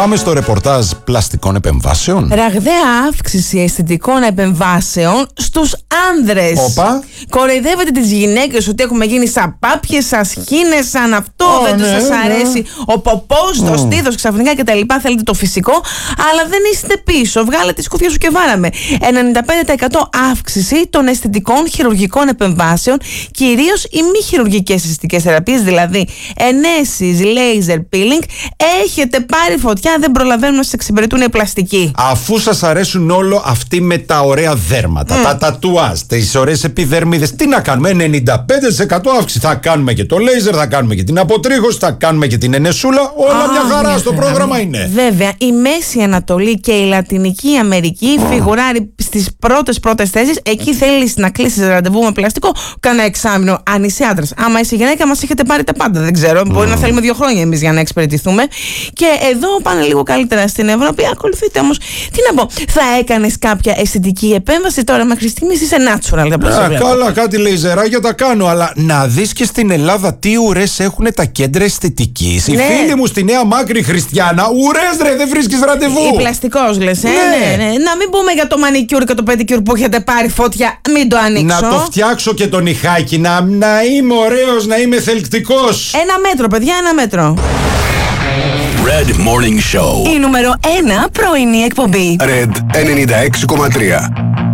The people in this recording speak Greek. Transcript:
Πάμε στο ρεπορτάζ πλαστικών επεμβάσεων. Ραγδαία αύξηση αισθητικών επεμβάσεων στους άνδρες. Όπα. Κοροϊδεύετε τις γυναίκες ότι έχουμε γίνει σαν πάπιες, σαν σχήνες, σαν αυτό. Δεν τους σας αρέσει ο ποπός, το στήθος ξαφνικά κτλ. Θέλετε το φυσικό, αλλά δεν είστε πίσω. Βγάλε τη σκούφια σου και βάραμε. 95% αύξηση των αισθητικών χειρουργικών επεμβάσεων, κυρίως οι μη χειρουργικές αισθητικές θεραπείες, δηλαδή ενέσεις, laser peeling. Έχετε πάρει φωτιά, δεν προλαβαίνουν να σας εξυπηρετούν οι πλαστικοί. Αφού σας αρέσουν όλο αυτοί με τα ωραία δέρματα, τα τατουάζ, τις ωραίες επιδερμίδες, τι να κάνουμε? 95% αύξηση. Θα κάνουμε και το λέιζερ, θα κάνουμε και την αποτρίχωση, θα κάνουμε και την ενεσούλα. Όλα μια χαρά στο πρόγραμμα είναι. Βέβαια, η Μέση Ανατολή και η Λατινική Αμερική φιγουράρει στις πρώτες θέσεις. Εκεί θέλεις να κλείσεις ραντεβού με πλαστικό κάνα εξάμηνο. Αν είσαι άντρας. Άμα είσαι γυναίκα, μας έχετε πάρει τα πάντα. Δεν ξέρω. Μπορεί να θέλουμε 2 χρόνια εμείς για να εξυπηρετηθούμε. Και εδώ πάνε λίγο καλύτερα στην Ευρώπη. Ακολουθείτε όμως. Τι να πω, θα έκανες κάποια αισθητική επέμβαση τώρα μέχρι στιγμής? Είσαι natural. Καλά, κάτι λέιζεράκια τα κάνω. Αλλά να δεις και στην Ελλάδα τι ουρές έχουν τα κέντρα αισθητικής. Η φίλη μου στη Νέα Μάκρη Χριστιανά, ουρές ρε, δεν βρίσκεις ραντεβού. Η πλαστικός λες, ναι. Να μην πούμε για το μανικιούρ και το πεντικιούρ που έχετε πάρει φωτιά. Μην το ανοίξω. Να το φτιάξω και το νυχάκι, να είμαι ωραίος, να είμαι θελκτικός. 1 μέτρο, παιδιά, 1 μέτρο. Red Morning Show. Η νούμερο 1 πρωινή εκπομπή. Red 96,3.